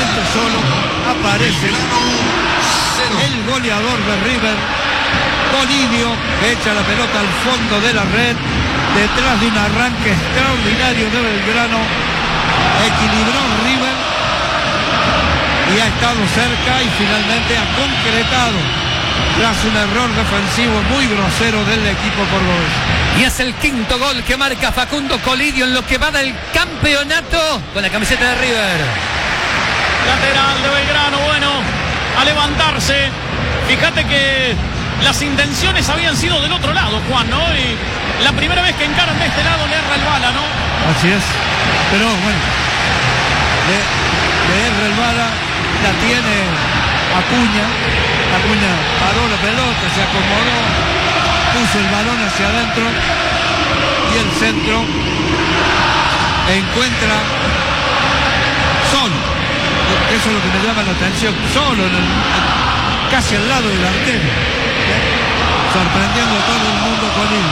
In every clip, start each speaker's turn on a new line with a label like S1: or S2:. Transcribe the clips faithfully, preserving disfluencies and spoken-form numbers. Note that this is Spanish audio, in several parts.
S1: prácticamente solo, aparece el goleador de River, Colidio, que echa la pelota al fondo de la red, detrás de un arranque extraordinario de Belgrano, equilibró River y ha estado cerca y finalmente ha concretado tras un error defensivo muy grosero del equipo cordobés.
S2: Y es el quinto gol que marca Facundo Colidio en lo que va del campeonato con la camiseta de River.
S3: Lateral de Belgrano, bueno, a levantarse. Fíjate que las intenciones habían sido del otro lado, Juan, ¿no? Y la primera vez que encaran de este lado le erra el bala, ¿no?
S1: Así es. Pero bueno, le, le erra el bala, la tiene Acuña. Acuña paró la pelota, se acomodó, puso el balón hacia adentro y el centro encuentra solo. Eso es lo que me llama la atención, solo, en el, casi al lado del arquero, ¿eh? Sorprendiendo a todo el mundo con él.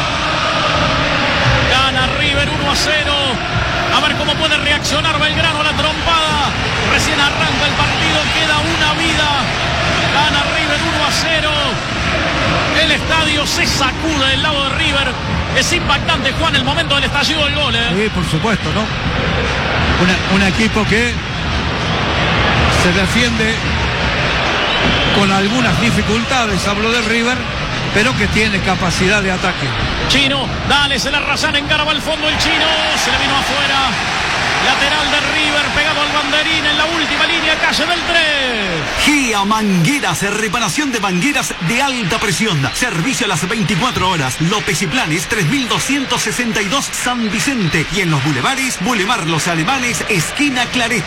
S3: Gana River uno a cero. A ver cómo puede reaccionar Belgrano a la trompada. Recién arranca el partido, queda una vida. Gana River uno a cero. El estadio se sacude del lado de River. Es impactante, Juan, el momento del estallido del gol, ¿eh?
S1: Sí, por supuesto, ¿no? Una, un equipo que se defiende con algunas dificultades, hablo de River, pero que tiene capacidad de ataque.
S3: Chino, dale, se la arrasan, encaraba al fondo el Chino, se le vino afuera. Lateral de River, pegado al banderín en la última línea, calle del tres.
S4: Gia Mangueras, reparación de mangueras de alta presión. Servicio a las veinticuatro horas. López y Planes, tres mil doscientos sesenta y dos San Vicente. Y en los bulevares, Boulevard Los Alemanes, esquina Claret.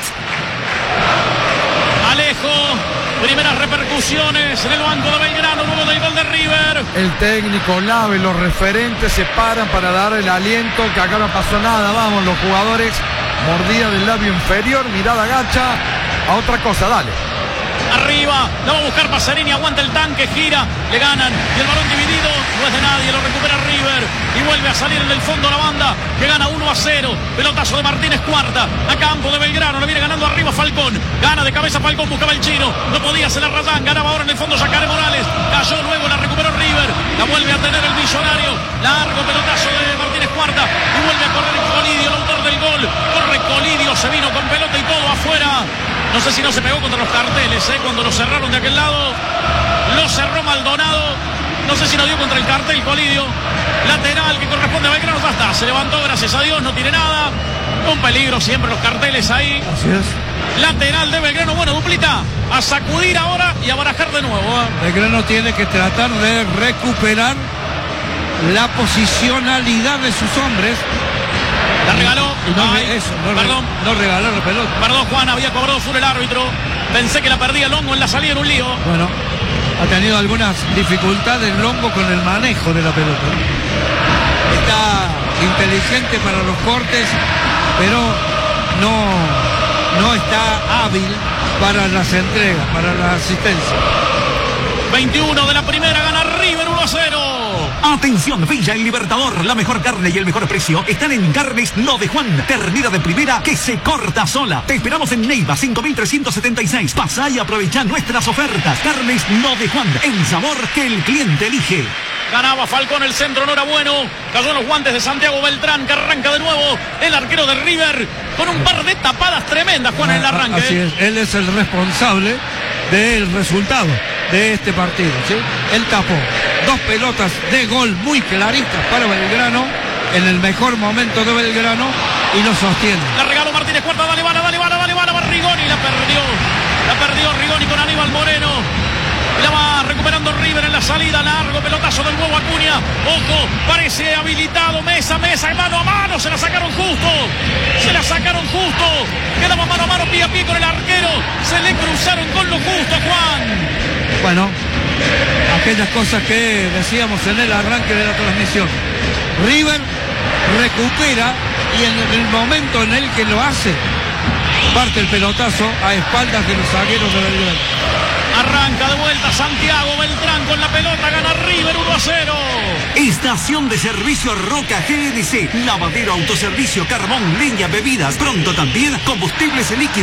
S3: Alejo, primeras repercusiones en el banco de Belgrano, luego del gol de River.
S5: El técnico, Lave, los referentes se paran para dar el aliento, que acá no pasó nada. Vamos, los jugadores, mordida del labio inferior, mirada gacha, a otra cosa, dale.
S3: Arriba, la va a buscar Pacerini, aguanta el tanque, gira, le ganan, y el balón dividido no es de nadie, lo recupera River, y vuelve a salir en el fondo la banda, que gana uno a cero, pelotazo de Martínez, cuarta, a campo de Belgrano, le viene ganando arriba Falcón, gana de cabeza Falcón, buscaba el Chino, no podía, se la rayan, ganaba ahora en el fondo Yacaré Morales, cayó luego, la recuperó River, la vuelve a tener el Millonario, largo pelotazo de Martínez, cuarta, y vuelve a correr Colidio, el autor del gol, corre Colidio, se vino con pelota y todo afuera. No sé si no se pegó contra los carteles, ¿eh? Cuando lo cerraron de aquel lado. Lo cerró Maldonado. No sé si lo dio contra el cartel Colidio. Lateral que corresponde a Belgrano. Ya está. Se levantó, gracias a Dios. No tiene nada. Un peligro siempre los carteles ahí.
S1: Así es.
S3: Lateral de Belgrano. Bueno, duplita. A sacudir ahora y a barajar de nuevo, ¿eh?
S1: Belgrano tiene que tratar de recuperar la posicionalidad de sus hombres.
S3: La regaló.
S1: No,
S3: Ay,
S1: eso, no,
S3: perdón.
S1: no regaló la pelota.
S3: Perdón, Juan, había cobrado full el árbitro. Pensé que la perdía Longo en la salida en un lío.
S1: Bueno, ha tenido algunas dificultades Longo con el manejo de la pelota. Está inteligente para los cortes, pero no, no está hábil para las entregas, para la asistencia.
S3: veintiuno de la primera, gana River uno a cero.
S4: Atención, Villa El Libertador, la mejor carne y el mejor precio están en Carnes Lo de Juan. Ternera de primera que se corta sola. Te esperamos en Neiva cinco mil trescientos setenta y seis. Pasá y aprovecha nuestras ofertas. Carnes Lo de Juan, el sabor que el cliente elige.
S3: Ganaba Falcón, el centro no era bueno. Cayó en los guantes de Santiago Beltrán, que arranca de nuevo el arquero de River con un par de tapadas tremendas, Juan, en el arranque.
S1: Así es, él es el responsable del resultado de este partido, ¿sí? Él tapó dos pelotas de gol muy claritas para Belgrano en el mejor momento de Belgrano y lo sostiene.
S3: La regaló Martínez, cuarta, dale bala, dale bala, dale bala, va Rigoni, la perdió. La perdió Rigoni con Aníbal Moreno. Y la va recuperando River en la salida, largo pelotazo del huevo Acuña. Ojo, parece habilitado Mesa, Mesa, mano a mano, se la sacaron justo. Se la sacaron justo. Quedaba mano a mano, pie a pie con el arquero. Se le cruzaron con lo justo, Juan.
S1: Bueno, aquellas cosas que decíamos en el arranque de la transmisión. River recupera y en el momento en el que lo hace, parte el pelotazo a espaldas de los zagueros de Belgrano.
S3: Arranca de vuelta Santiago Beltrán con la pelota, gana River uno a cero.
S4: Estación de servicio Roca G N C. Lavadero, autoservicio, carbón, leña, bebidas. Pronto también combustibles líquidos.